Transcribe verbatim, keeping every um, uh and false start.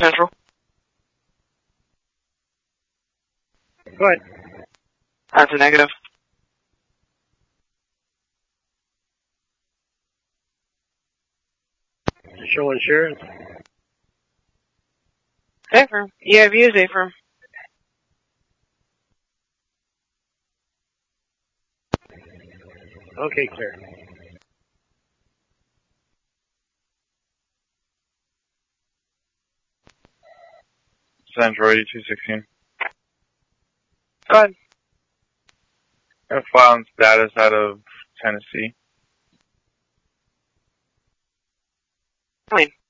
Central. Go ahead. That's a negative. Show insurance. Affirm. E I V is affirm. Okay, clear. Central eighty-two sixteen. Go ahead. I have file and status out of Tennessee. Clean.